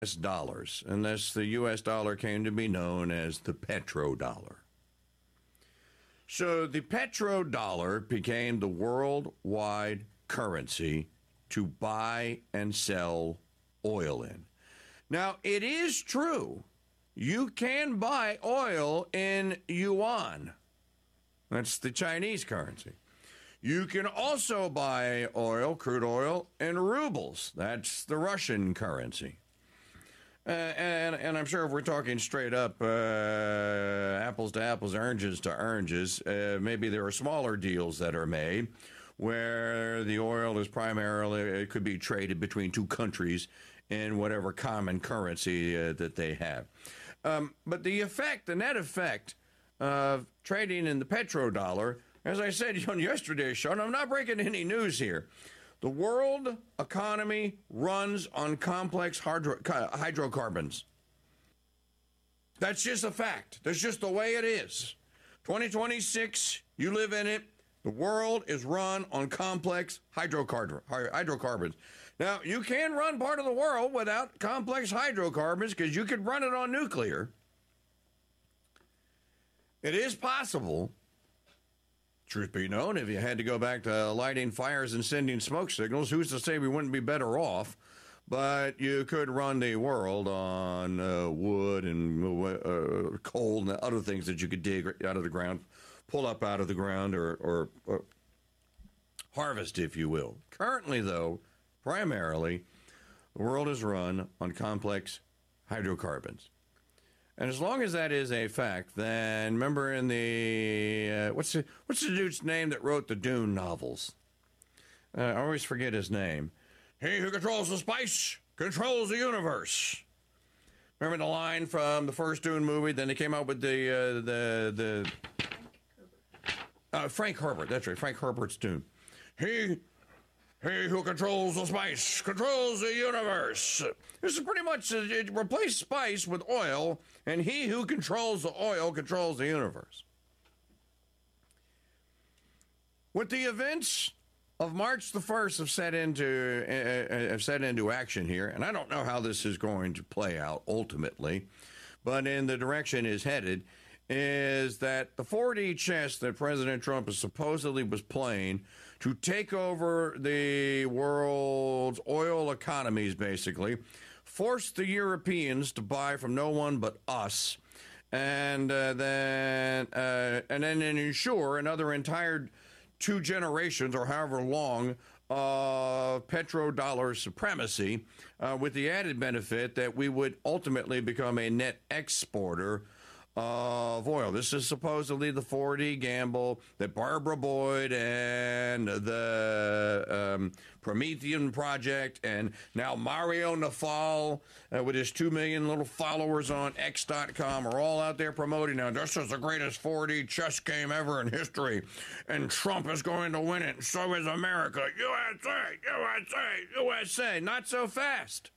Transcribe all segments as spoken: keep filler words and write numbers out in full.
S dollars, and thus the U S dollar came to be known as the petrodollar. So the petrodollar became the worldwide currency to buy and sell oil in. Now, it is true, you can buy oil in yuan. That's the Chinese currency. You can also buy oil, crude oil, in rubles. That's the Russian currency. Uh, and, and I'm sure if we're talking straight up, uh, apples to apples, oranges to oranges, uh, maybe there are smaller deals that are made where the oil is primarily, it could be traded between two countries in whatever common currency uh, that they have. Um, but the effect, the net effect of trading in the petrodollar, as I said on yesterday's show, and I'm not breaking any news here, the world economy runs on complex hydro- hydrocarbons. That's just a fact. That's just the way it is. twenty twenty-six, you live in it. The world is run on complex hydrocarbon, hydrocarbons. Now, you can run part of the world without complex hydrocarbons because you could run it on nuclear. It is possible. Truth be known, if you had to go back to lighting fires and sending smoke signals, who's to say we wouldn't be better off? But you could run the world on uh, wood and uh, coal and other things that you could dig out of the ground, pull up out of the ground, or, or, or harvest, if you will. Currently, though, primarily, the world is run on complex hydrocarbons. And as long as that is a fact, then remember in the, uh, what's the, what's the dude's name that wrote the Dune novels? Uh, I always forget his name. He who controls the spice controls the universe. Remember the line from the first Dune movie? Then they came out with the, uh, the, the, uh, Frank Herbert. That's right, Frank Herbert's Dune. He... He who controls the spice controls the universe. This is pretty much, uh, it replace spice with oil, and he who controls the oil controls the universe. With the events of March the first have set into uh, have set into action here, and I don't know how this is going to play out ultimately, but in the direction is headed, is that the four D chess that President Trump is supposedly was playing to take over the world's oil economies, basically, forced the Europeans to buy from no one but us, and uh, then uh, and then ensure another entire two generations or however long of petrodollar supremacy, uh, with the added benefit that we would ultimately become a net exporter of oil. This is supposedly the four D gamble that Barbara Boyd and the um, Promethean Project and now Mario Nawfal uh, with his two million little followers on X dot com are all out there promoting. Now, this is the greatest four D chess game ever in history, and Trump is going to win it, and so is America. U S A, U S A, U S A. Not so fast.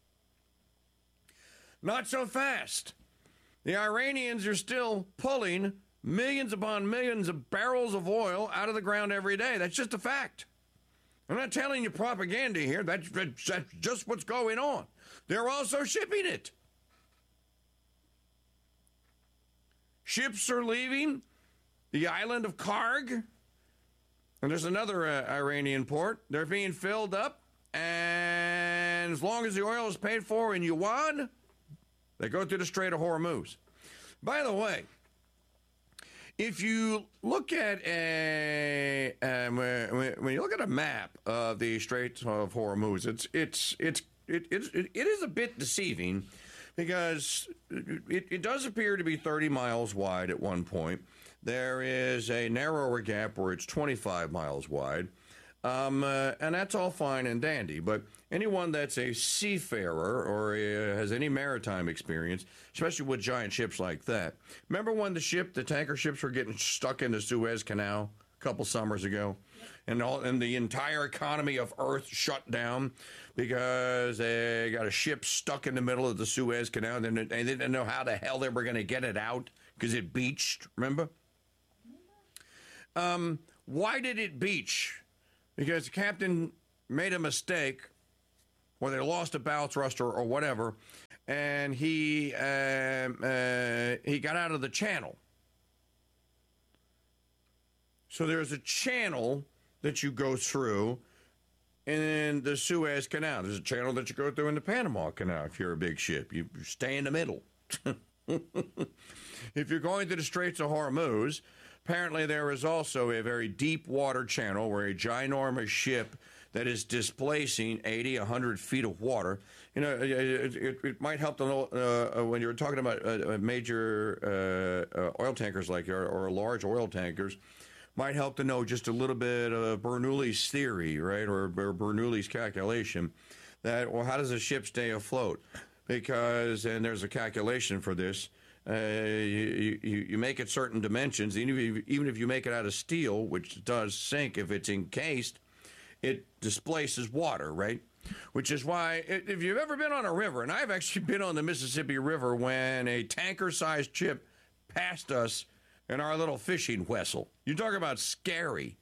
Not so fast. The Iranians are still pulling millions upon millions of barrels of oil out of the ground every day. That's just a fact. I'm not telling you propaganda here. That's, that's just what's going on. They're also shipping it. Ships are leaving the island of Karg. And there's another uh, Iranian port. They're being filled up. And as long as the oil is paid for in yuan, they go through the Strait of Hormuz. By the way, if you look at a um, when you look at a map of the Strait of Hormuz, it's it's it's it it, it is a bit deceiving because it, it does appear to be thirty miles wide at one point. There is a narrower gap where it's twenty-five miles wide. Um, uh, and that's all fine and dandy, but anyone that's a seafarer or uh, has any maritime experience, especially with giant ships like that, remember when the ship, the tanker ships were getting stuck in the Suez Canal a couple summers ago, and all and the entire economy of Earth shut down because they got a ship stuck in the middle of the Suez Canal, and they didn't know how the hell they were going to get it out because it beached. Remember? Um, why did it beach? Because the captain made a mistake or they lost a bow thruster or whatever, and he uh, uh, he got out of the channel. So there's a channel that you go through in the Suez Canal. There's a channel that you go through in the Panama Canal if you're a big ship. You stay in the middle. If you're going to the Straits of Hormuz, apparently there is also a very deep water channel where a ginormous ship that is displacing eighty, one hundred feet of water. You know, it, it, it might help to know uh, when you're talking about uh, major uh, uh, oil tankers like or, or large oil tankers, might help to know just a little bit of Bernoulli's theory, right, or, or Bernoulli's calculation that, well, how does a ship stay afloat? Because, and there's a calculation for this, uh, you, you, you make it certain dimensions, even if, you, even if you make it out of steel, which does sink if it's encased, it displaces water, right? Which is why, if you've ever been on a river, and I've actually been on the Mississippi River when a tanker-sized ship passed us in our little fishing vessel. You talk about scary.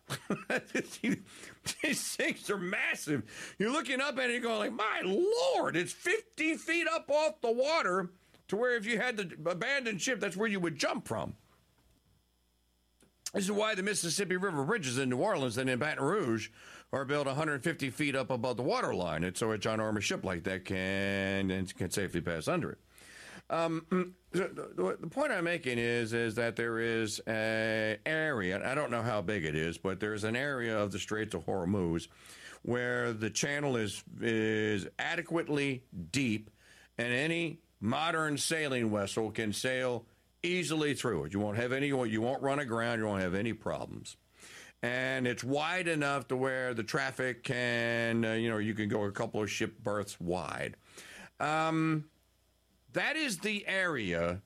These things are massive. You're looking up at it and going like, my Lord, it's fifty feet up off the water to where if you had the abandoned ship, that's where you would jump from. This is why the Mississippi River bridges in New Orleans and in Baton Rouge are built one hundred fifty feet up above the water line. And so a ginormous ship like that can, can safely pass under it. Um, the, the point I'm making is is that there is an area, I don't know how big it is, but there's an area of the Straits of Hormuz where the channel is is adequately deep and any modern sailing vessel can sail easily through it. You won't have any, you won't run aground, you won't have any problems. And it's wide enough to where the traffic can, uh, you know, you can go a couple of ship berths wide. Um... That is the area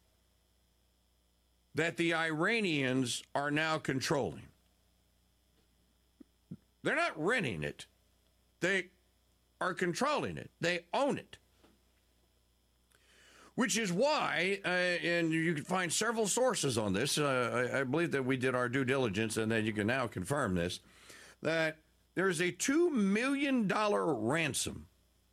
that the Iranians are now controlling. They're not renting it. They are controlling it. They own it. Which is why, uh, and you can find several sources on this, uh, I, I believe that we did our due diligence and that you can now confirm this, that there's a two million dollars ransom,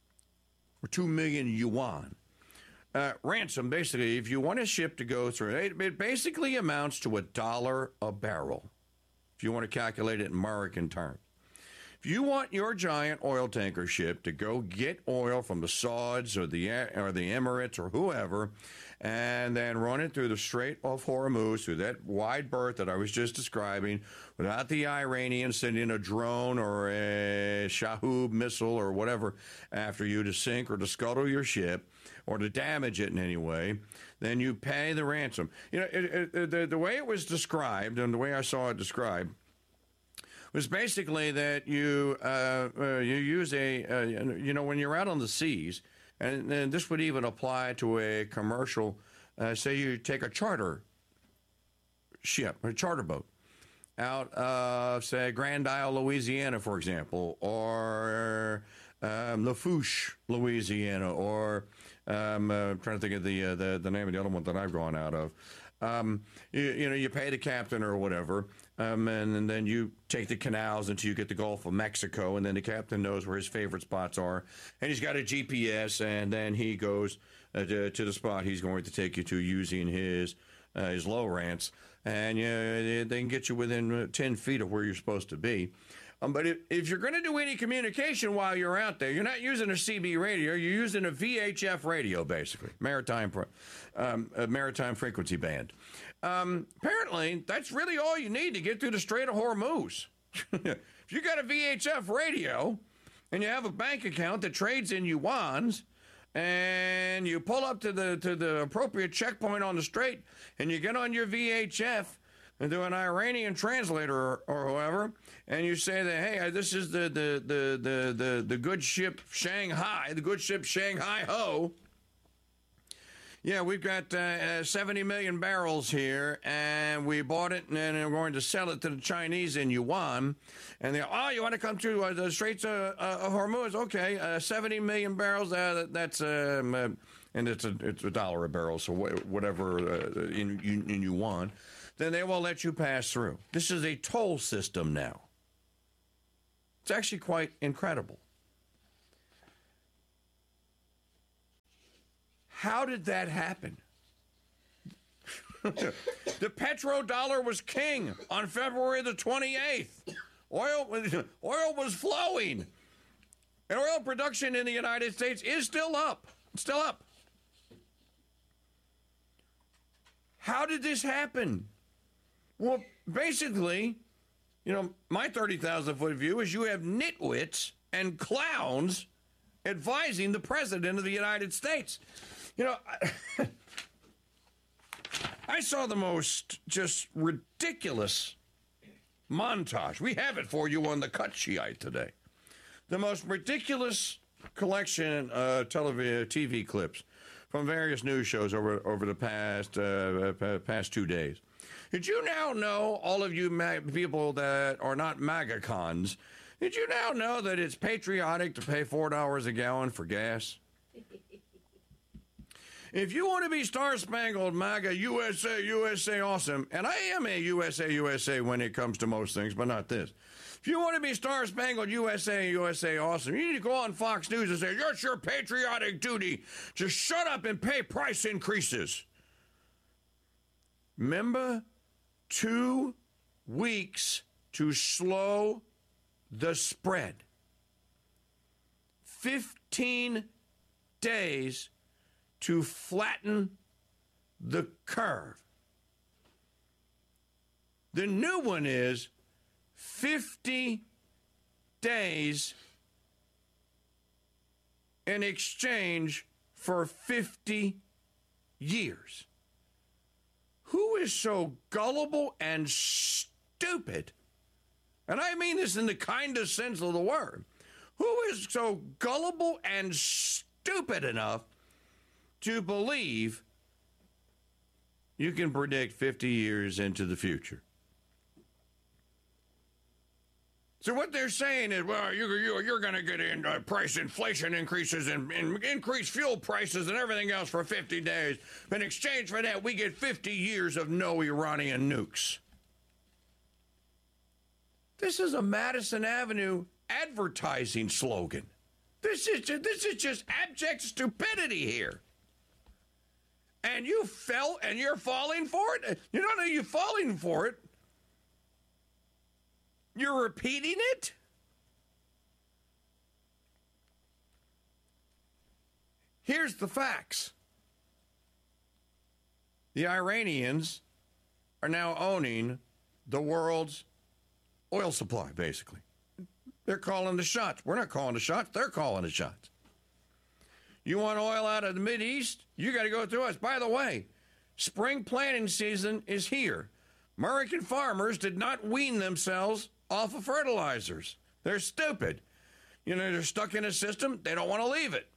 or two million yuan, Uh, ransom, basically, if you want a ship to go through, it, it basically amounts to a dollar a barrel, if you want to calculate it in American terms. If you want your giant oil tanker ship to go get oil from the Sauds or the or the Emirates or whoever, and then run it through the Strait of Hormuz, through that wide berth that I was just describing, without the Iranians sending a drone or a Shahab missile or whatever after you to sink or to scuttle your ship, or to damage it in any way, then you pay the ransom. You know, it, it, the, the way it was described, and the way I saw it described, was basically that you uh, uh, you use a, uh, you know, when you're out on the seas, and, and this would even apply to a commercial, uh, say you take a charter ship, a charter boat, out of, say, Grand Isle, Louisiana, for example, or um, Lafourche, Louisiana, or Um, uh, I'm trying to think of the, uh, the the name of the other one that I've gone out of. Um, you, you know, you pay the captain or whatever, um, and, and then you take the canals until you get the Gulf of Mexico, and then the captain knows where his favorite spots are, and he's got a G P S, and then he goes uh, to, to the spot he's going to take you to using his uh, his low rants, and uh, they can get you within ten feet of where you're supposed to be. Um, but if, if you're going to do any communication while you're out there, you're not using a C B radio, you're using a V H F radio, basically, maritime um, a maritime frequency band. Um, apparently, that's really all you need to get through the Strait of Hormuz. If you got a V H F radio and you have a bank account that trades in yuans, and you pull up to the to the appropriate checkpoint on the strait, and you get on your V H F and do an Iranian translator or, or whoever, and you say that, hey, this is the the, the, the, the the good ship Shanghai, the good ship Shanghai Ho. Yeah, we've got uh, seventy million barrels here, and we bought it, and then we're going to sell it to the Chinese in yuan. And they, oh, you want to come through uh, the Straits of, uh, of Hormuz? Okay, uh, seventy million barrels, uh, that's, um, uh, and it's a, it's a dollar a barrel, so whatever uh, in, in, in yuan. Then they will let you pass through. This is a toll system now. It's actually quite incredible. How did that happen? The petrodollar was king on February the twenty-eighth. Oil, oil was flowing. And oil production in the United States is still up. It's still up. How did this happen? Well, basically, you know, my thirty thousand foot view is you have nitwits and clowns advising the President of the United States. You know, I, I saw the most just ridiculous montage. We have it for you on the cut sheet today. The most ridiculous collection of television T V clips from various news shows over over the past uh, past two days. Did you now know, all of you mag- people that are not MAGA cons, did you now know that it's patriotic to pay four dollars a gallon for gas? If you want to be star-spangled MAGA, U S A, U S A awesome, and I am a U S A, U S A when it comes to most things, but not this. If you want to be star-spangled U S A, U S A awesome, you need to go on Fox News and say, it's your patriotic duty to shut up and pay price increases. Remember, two weeks to slow the spread. Fifteen days to flatten the curve. The new one is fifty days in exchange for fifty years. Who is so gullible and stupid? And I mean this in the kindest sense of the word. Who is so gullible and stupid enough to believe you can predict fifty years into the future? So what they're saying is, well, you, you, you're going to get in uh, price inflation increases and, and increased fuel prices and everything else for fifty days. In exchange for that, we get fifty years of no Iranian nukes. This is a Madison Avenue advertising slogan. This is just, this is just abject stupidity here. And you fell and you're falling for it? You don't know you're falling for it. You're repeating it? Here's the facts. The Iranians are now owning the world's oil supply, basically. They're calling the shots. We're not calling the shots. They're calling the shots. You want oil out of the Mideast? You got to go through us. By the way, spring planting season is here. American farmers did not wean themselves off of fertilizers. They're stupid. You know, they're stuck in a system. They don't want to leave it.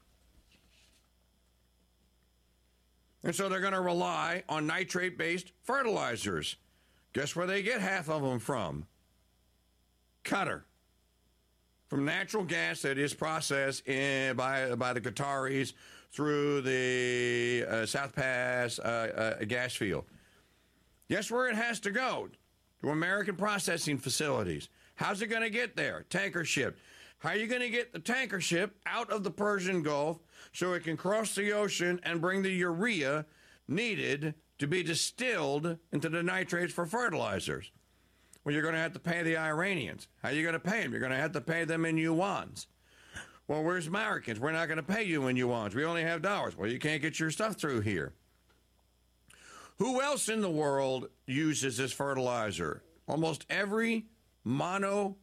And so they're going to rely on nitrate-based fertilizers. Guess where they get half of them from? Qatar. From natural gas that is processed in, by, by the Qataris through the uh, South Pass uh, uh, gas field. Guess where it has to go? To American processing facilities. How's it going to get there? Tanker ship. How are you going to get the tanker ship out of the Persian Gulf so it can cross the ocean and bring the urea needed to be distilled into the nitrates for fertilizers? Well, you're going to have to pay the Iranians. How are you going to pay them? You're going to have to pay them in yuans. Well, where's Americans? We're not going to pay you in yuans. We only have dollars. Well, you can't get your stuff through here. Who else in the world uses this fertilizer? Almost every monocrop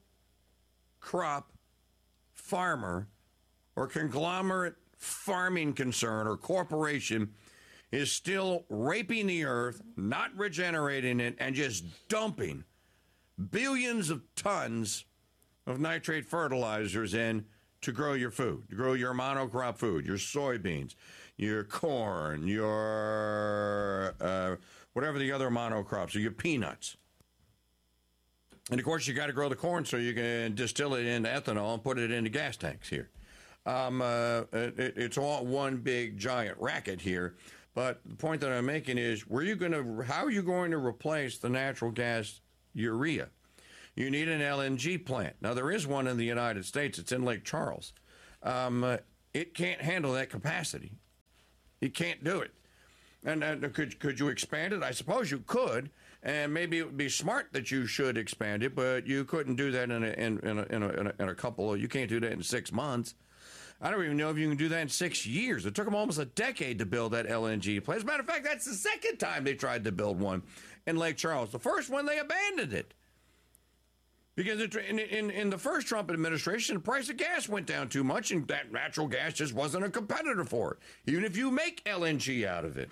farmer or conglomerate farming concern or corporation is still raping the earth, not regenerating it, and just dumping billions of tons of nitrate fertilizers in to grow your food, to grow your monocrop food, your soybeans, your corn, your uh, whatever the other monocrops are, your peanuts. And, of course, you got to grow the corn so you can distill it into ethanol and put it into gas tanks here. Um, uh, it, it's all one big giant racket here. But the point that I'm making is, were you going to? How are you going to replace the natural gas urea? You need an L N G plant. Now, there is one in the United States. It's in Lake Charles. Um, uh, it can't handle that capacity. You can't do it. And uh, could could you expand it? I suppose you could, and maybe it would be smart that you should expand it, but you couldn't do that in a, in, in, a, in, a, in, a, in a couple of, you can't do that in six months. I don't even know if you can do that in six years. It took them almost a decade to build that L N G plant. As a matter of fact, that's the second time they tried to build one in Lake Charles. The first one, they abandoned it. Because in, in, in the first Trump administration, the price of gas went down too much, and that natural gas just wasn't a competitor for it, even if you make L N G out of it.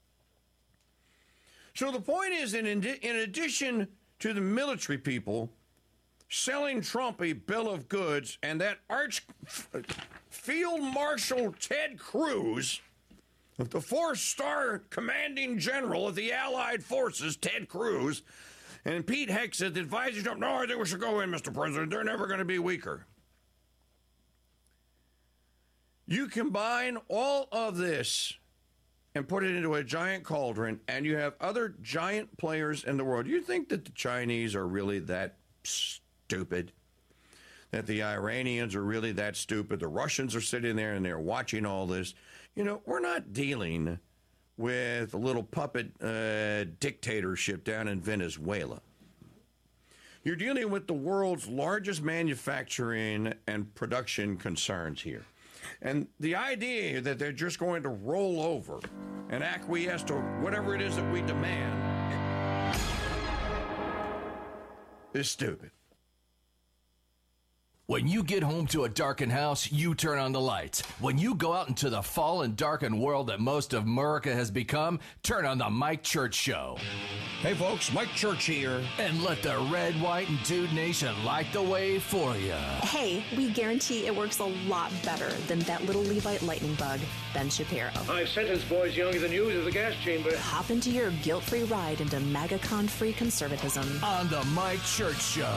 So the point is, in, in addition to the military people selling Trump a bill of goods, and that arch Field Marshal Ted Cruz, the four-star commanding general of the Allied forces, Ted Cruz, and Pete Hegseth advises Trump, no, I think we should go in, Mister President. They're never going to be weaker. You combine all of this and put it into a giant cauldron, and you have other giant players in the world. You think that the Chinese are really that stupid? That the Iranians are really that stupid? The Russians are sitting there and they're watching all this. You know, we're not dealing with a little puppet uh, dictatorship down in Venezuela. You're dealing with the world's largest manufacturing and production concerns here. And the idea that they're just going to roll over and acquiesce to whatever it is that we demand is stupid. When you get home to a darkened house, you turn on the lights. When you go out into the fallen, darkened world that most of America has become, turn on the Mike Church Show. Hey folks, Mike Church here. And let the red, white, and Dude Nation light the way for you. Hey, we guarantee it works a lot better than that little Levite lightning bug, Ben Shapiro. I've sentenced boys younger than you to the gas chamber. Hop into your guilt-free ride into MAGACon-free conservatism. On the Mike Church Show.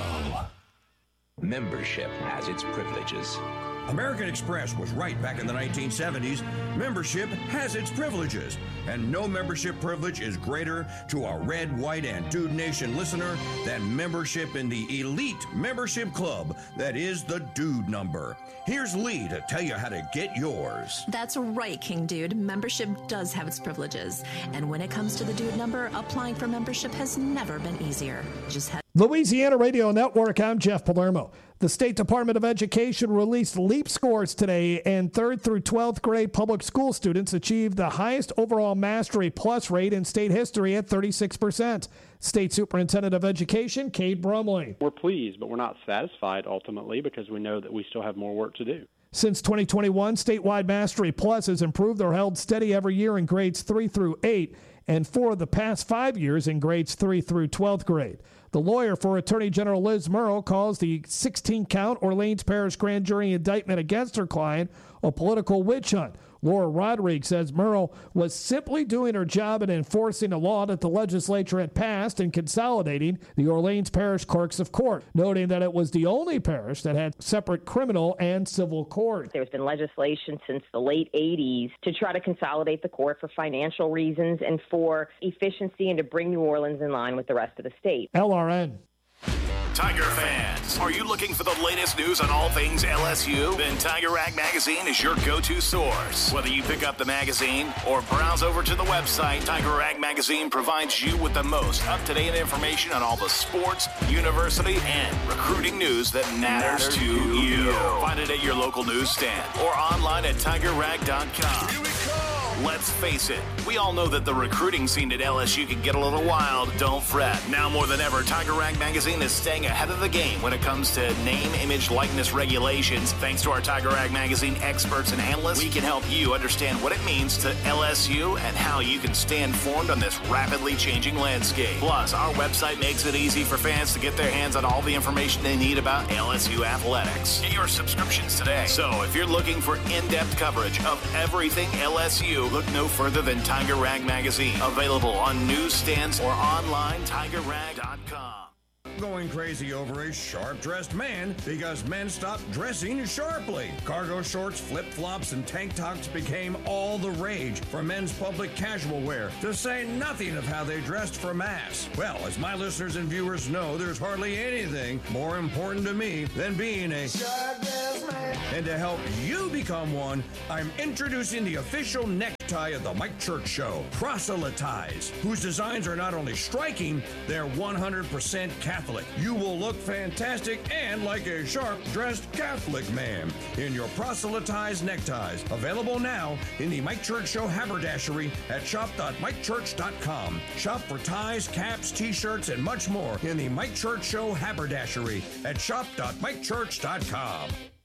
Membership has its privileges. American Express was right back in the nineteen seventies. Membership has its privileges, and no membership privilege is greater to a Red, White, and Dude Nation listener than membership in the elite membership club that is the Dude Number. Here's Lee to tell you how to get yours. That's right, King Dude. Membership does have its privileges, and when it comes to the Dude Number, applying for membership has never been easier. Just head Louisiana Radio Network, I'm Jeff Palermo. The State Department of Education released LEAP scores today, and third through twelfth grade public school students achieved the highest overall Mastery Plus rate in state history at thirty-six percent. State Superintendent of Education, Cade Brumley. We're pleased, but we're not satisfied ultimately because we know that we still have more work to do. Since twenty twenty-one, statewide Mastery Plus has improved or held steady every year in grades three through eight, and for the past five years in grades three through twelfth grade. The lawyer for Attorney General Liz Murrow calls the sixteen-count Orleans Parish grand jury indictment against her client a political witch hunt. Laura Rodriguez says Murrow was simply doing her job in enforcing a law that the legislature had passed and consolidating the Orleans Parish clerks of court, noting that it was the only parish that had separate criminal and civil courts. There's been legislation since the late eighties to try to consolidate the court for financial reasons and for efficiency and to bring New Orleans in line with the rest of the state. L R N. Tiger fans, are you looking for the latest news on all things L S U? Then Tiger Rag Magazine is your go-to source. Whether you pick up the magazine or browse over to the website, Tiger Rag Magazine provides you with the most up-to-date information on all the sports, university, and recruiting news that matters, matters to you. you. Find it at your local newsstand or online at tiger rag dot com. Here we go. Let's face it, we all know that the recruiting scene at L S U can get a little wild. Don't fret. Now more than ever, Tiger Rag Magazine is staying ahead of the game when it comes to name, image, likeness regulations. Thanks to our Tiger Rag Magazine experts and analysts, we can help you understand what it means to L S U and how you can stay informed on this rapidly changing landscape. Plus, our website makes it easy for fans to get their hands on all the information they need about L S U athletics. Get your subscriptions today. So if you're looking for in-depth coverage of everything L S U, look no further than Tiger Rag Magazine. Available on newsstands or online, tiger rag dot com. Going crazy over a sharp-dressed man because men stopped dressing sharply. Cargo shorts, flip-flops, and tank tops became all the rage for men's public casual wear, to say nothing of how they dressed for mass. Well, as my listeners and viewers know, there's hardly anything more important to me than being a sharp-dressed And to help you become one, I'm introducing the official necktie of the Mike Church Show, Proselytize, whose designs are not only striking, they're one hundred percent Catholic. You will look fantastic and like a sharp-dressed Catholic man in your Proselytize neckties. Available now in the Mike Church Show haberdashery at shop dot mike church dot com. Shop for ties, caps, t-shirts, and much more in the Mike Church Show haberdashery at shop dot mike church dot com.